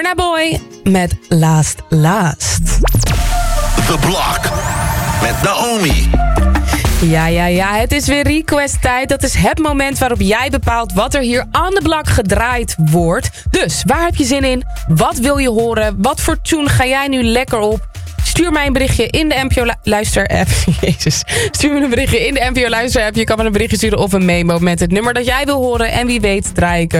Burna Boy met Last. The Block met Naomi. Ja, het is weer request tijd. Dat is het moment waarop jij bepaalt wat er hier aan de blok gedraaid wordt. Dus, waar heb je zin in? Wat wil je horen? Wat voor tune ga jij nu lekker op? Stuur mij een berichtje in de NPO Luister-app. Jezus. Stuur me een berichtje in de NPO Luister-app. Je kan me een berichtje sturen of een memo met het nummer dat jij wil horen. En wie weet draai ik